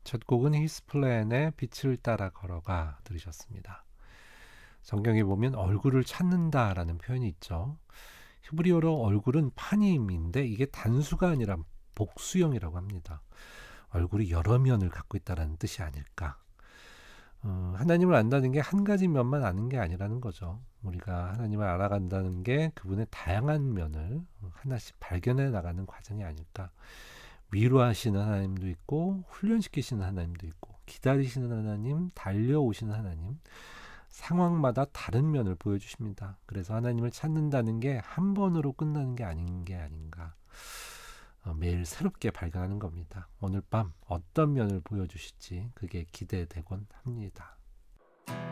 첫 곡은 히스플랜의 빛을 따라 걸어가 들으셨습니다. 성경에 보면 얼굴을 찾는다라는 표현이 있죠. 히브리어로 얼굴은 파님인데 이게 단수가 아니라 복수형이라고 합니다. 얼굴이 여러 면을 갖고 있다는 뜻이 아닐까. 하나님을 안다는 게 한 가지 면만 아는 게 아니라는 거죠. 우리가 하나님을 알아간다는 게 그분의 다양한 면을 하나씩 발견해 나가는 과정이 아닐까. 위로하시는 하나님도 있고 훈련시키시는 하나님도 있고 기다리시는 하나님, 달려오시는 하나님, 상황마다 다른 면을 보여주십니다. 그래서 하나님을 찾는다는 게 한 번으로 끝나는 게 아닌 게 아닌가. 매일 새롭게 발견하는 겁니다. 오늘 밤 어떤 면을 보여주실지 그게 기대되곤 합니다.